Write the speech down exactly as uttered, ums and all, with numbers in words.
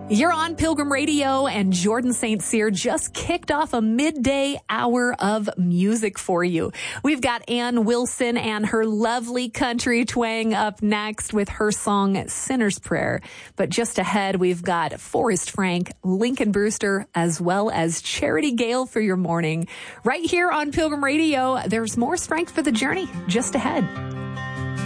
You're on Pilgrim Radio, and Jordan Saint Cyr just kicked off a midday hour of music for you. We've got Ann Wilson and her lovely country twang up next with her song Sinner's Prayer. But just ahead, we've got Forrest Frank, Lincoln Brewster, as well as Charity Gale for your morning. Right here on Pilgrim Radio, there's more strength for the journey just ahead.